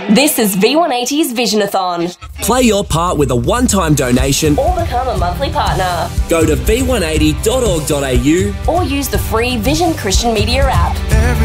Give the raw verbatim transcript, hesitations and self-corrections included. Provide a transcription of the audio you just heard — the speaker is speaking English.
This is V one eighty's Visionathon. Play your part with a one-time donation Or become a monthly partner. Go to v one eighty dot org dot a u Or use the free Vision Christian Media app. Every